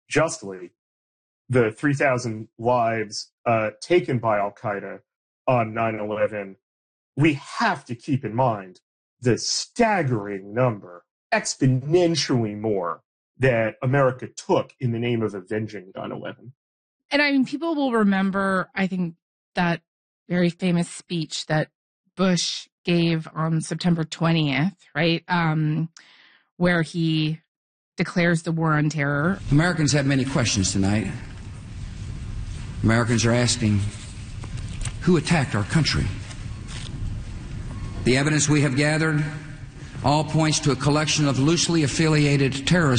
justly, the 3,000 lives taken by al-Qaeda on 9/11, we have to keep in mind the staggering number, exponentially more, that America took in the name of avenging 9/11. And I mean, people will remember, I think, that very famous speech that Bush gave on September 20th, right? Where he declares the war on terror. Americans have many questions tonight. Americans are asking, who attacked our country? The evidence we have gathered all points to a collection of loosely affiliated terrorist